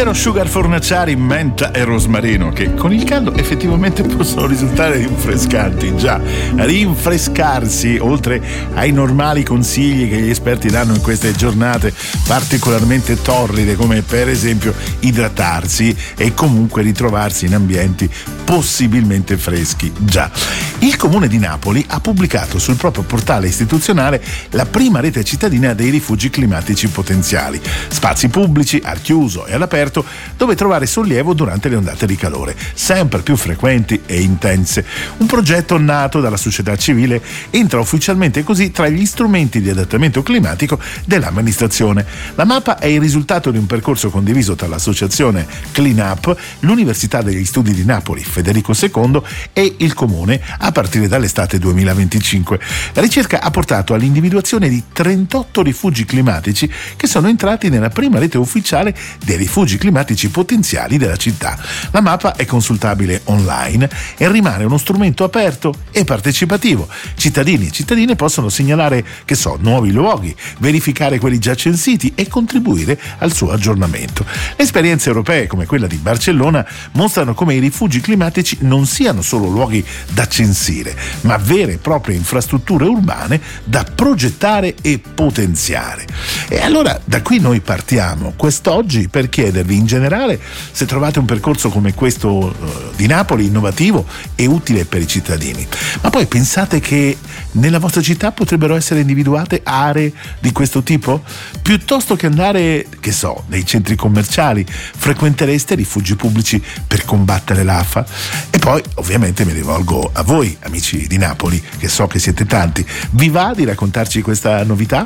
Spiegano Sugar Fornaciari menta e rosmarino, che con il caldo effettivamente possono risultare rinfrescanti. Già, rinfrescarsi, oltre ai normali consigli che gli esperti danno in queste giornate particolarmente torride, come per esempio idratarsi e comunque ritrovarsi in ambienti possibilmente freschi. Già, il Comune di Napoli ha pubblicato sul proprio portale istituzionale la prima rete cittadina dei rifugi climatici potenziali, spazi pubblici al chiuso e all'aperto dove trovare sollievo durante le ondate di calore sempre più frequenti e intense. Un progetto nato dalla società civile entra ufficialmente così tra gli strumenti di adattamento climatico dell'amministrazione. La mappa è il risultato di un percorso condiviso tra l'associazione Clean Up, l'Università degli Studi di Napoli Federico II e il Comune a partire dall'estate 2025. La ricerca ha portato all'individuazione di 38 rifugi climatici che sono entrati nella prima rete ufficiale dei rifugi climatici potenziali della città. La mappa è consultabile online e rimane uno strumento aperto e partecipativo. Cittadini e cittadine possono segnalare, nuovi luoghi, verificare quelli già censiti e contribuire al suo aggiornamento. Le esperienze europee, come quella di Barcellona, mostrano come i rifugi climatici non siano solo luoghi da censire, ma vere e proprie infrastrutture urbane da progettare e potenziare. E allora da qui noi partiamo quest'oggi per chiedervi in generale se trovate un percorso come questo di Napoli innovativo e utile per i cittadini. Ma poi pensate che nella vostra città potrebbero essere individuate aree di questo tipo? Piuttosto che andare, nei centri commerciali, frequentereste rifugi pubblici per combattere l'AFA? E poi ovviamente mi rivolgo a voi, amici di Napoli, che so che siete tanti. Vi va di raccontarci questa novità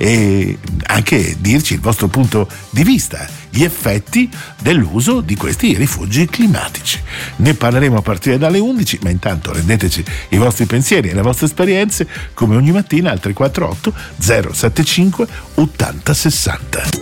e anche dirci il vostro punto di vista, gli effetti dell'uso di questi rifugi climatici? Ne parleremo a partire dalle 11, ma intanto rendeteci i vostri pensieri e le vostre esperienze come ogni mattina al 348 075 80 60.